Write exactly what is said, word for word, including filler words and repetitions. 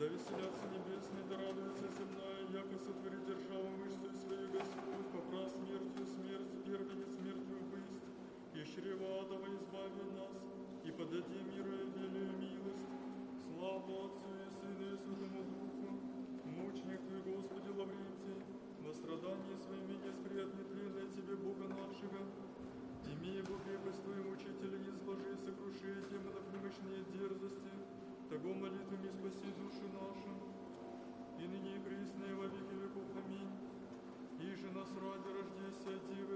Да веселятся небесные, да радуется земная, яко сотвори державу мышцу свою Господь, попра смертью смерть, первенец смертью бысть, и чрева адова избави нас, и подади миру и велию милость. Славу Отцу и Сыну и Святому Духу, мученик Твой, Господи, Лаврентий, во страдании своими несприятны тлена Тебе, Бога нашего. Имея Бог крепость Твою, мучителя, изложи, сокруши демонов немощные дерзости, того молитвами спаси души наши, и ныне и присно и во веки веков. Аминь. Иже нас ради рождения Дивы